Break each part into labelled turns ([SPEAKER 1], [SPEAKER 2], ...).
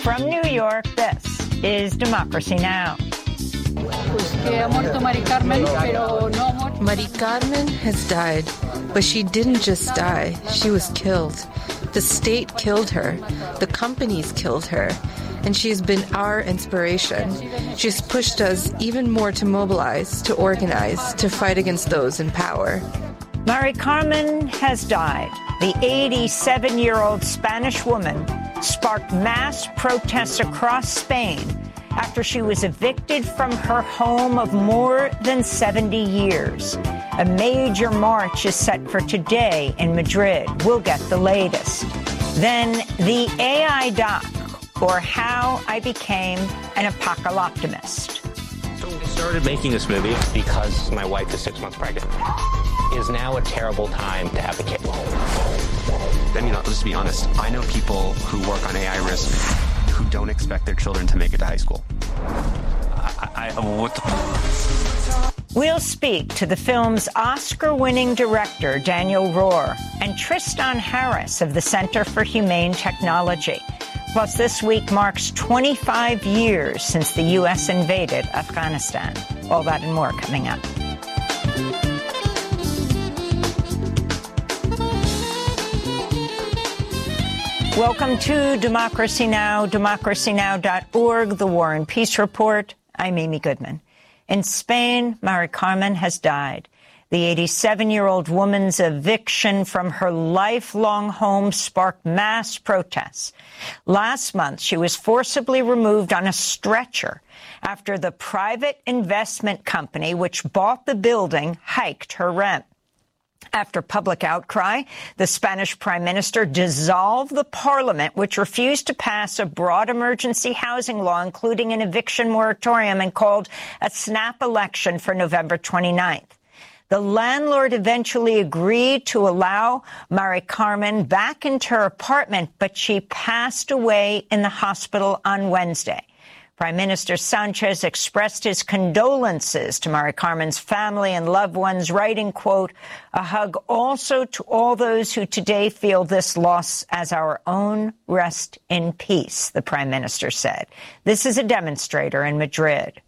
[SPEAKER 1] From New York, this is Democracy Now!
[SPEAKER 2] Mari Carmen has died, but she didn't just die. She was killed. The state killed her. The companies killed her. And she's been our inspiration. She's pushed us even more to mobilize, to organize, to fight against those in power.
[SPEAKER 1] Mari Carmen has died. The 87-year-old Spanish woman sparked mass protests across Spain after she was evicted from her home of more than 70 years. A major march is set for today in Madrid. We'll get the latest. Then the AI doc, or How I Became an Apocalyptimist.
[SPEAKER 3] So we started making this movie because my wife is 6 months pregnant. It is now a terrible time to have a kid.
[SPEAKER 4] I mean, let's just be honest. I know people who work on AI risk who don't expect their children to make it to high school.
[SPEAKER 1] We'll speak to the film's Oscar-winning director, Daniel Rohr, and Tristan Harris of the Center for Humane Technology. Plus, this week marks 25 years since the U.S. invaded Afghanistan. All that and more coming up. Welcome to Democracy Now!, democracynow.org, the War and Peace Report. I'm Amy Goodman. In Spain, Mari Carmen has died. The 87-year-old woman's eviction from her lifelong home sparked mass protests. Last month, she was forcibly removed on a stretcher after the private investment company which bought the building hiked her rent. After public outcry, the Spanish prime minister dissolved the parliament, which refused to pass a broad emergency housing law, including an eviction moratorium, and called a snap election for November 29th. The landlord eventually agreed to allow Mari Carmen back into her apartment, but she passed away in the hospital on Wednesday. Prime Minister Sanchez expressed his condolences to Mari Carmen's family and loved ones, writing, quote, "A hug also to all those who today feel this loss as our own. Rest in peace," the Prime Minister said. This is a demonstrator in Madrid.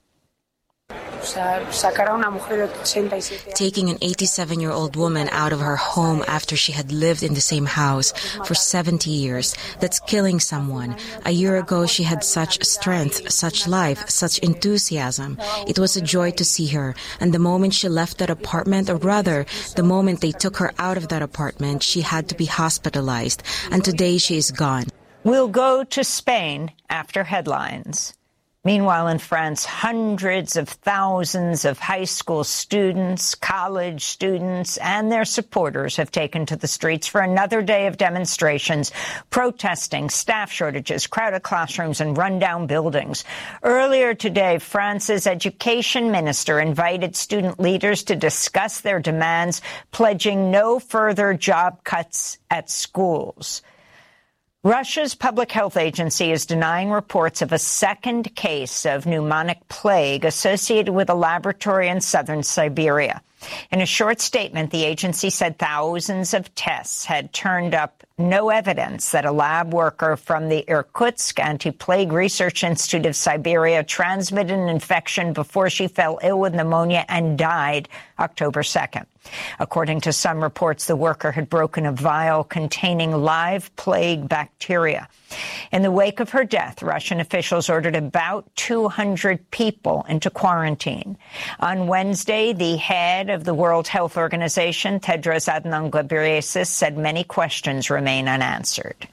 [SPEAKER 5] Taking an 87-year-old woman out of her home after she had lived in the same house for 70 years, that's killing someone. A year ago, she had such strength, such life, such enthusiasm. It was a joy to see her. And the moment she left that apartment, or rather, the moment they took her out of that apartment, she had to be hospitalized. And today she is gone.
[SPEAKER 1] We'll go to Spain after headlines. Meanwhile, in France, hundreds of thousands of high school students, college students, and their supporters have taken to the streets for another day of demonstrations, protesting staff shortages, crowded classrooms, and rundown buildings. Earlier today, France's education minister invited student leaders to discuss their demands, pledging no further job cuts at schools. Russia's public health agency is denying reports of a second case of pneumonic plague associated with a laboratory in southern Siberia. In a short statement, the agency said thousands of tests had turned up no evidence that a lab worker from the Irkutsk Anti-Plague Research Institute of Siberia transmitted an infection before she fell ill with pneumonia and died October 2nd. According to some reports, the worker had broken a vial containing live plague bacteria. In the wake of her death, Russian officials ordered about 200 people into quarantine. On Wednesday, the head of the World Health Organization, Tedros Adhanom Ghebreyesus, said many questions remain unanswered.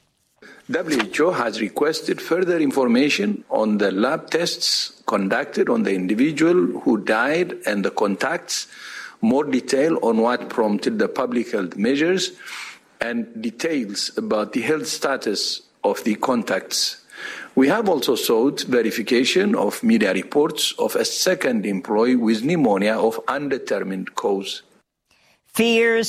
[SPEAKER 6] WHO has requested further information on the lab tests conducted on the individual who died and the contacts, more detail on what prompted the public health measures, and details about the health status of the contacts. We have also sought verification of media reports of a second employee with pneumonia of undetermined cause.
[SPEAKER 1] Fears